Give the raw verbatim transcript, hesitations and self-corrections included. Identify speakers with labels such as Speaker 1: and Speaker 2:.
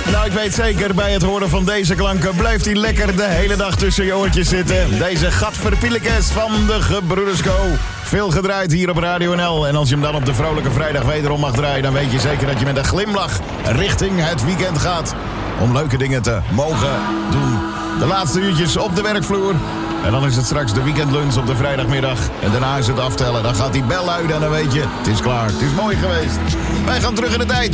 Speaker 1: Nou, ik weet zeker, bij het horen van deze klanken blijft hij lekker de hele dag tussen je oortjes zitten. Deze gadverpielekes van de Gebroeders Go. Veel gedraaid hier op Radio N L. En als je hem dan op de vrolijke vrijdag wederom mag draaien, dan weet je zeker dat je met een glimlach richting het weekend gaat. Om leuke dingen te mogen doen. De laatste uurtjes op de werkvloer. En dan is het straks de weekendlunch op de vrijdagmiddag. En daarna is het aftellen. Dan gaat die bel luiden en dan weet je, het is klaar. Het is mooi geweest. Wij gaan terug in de tijd.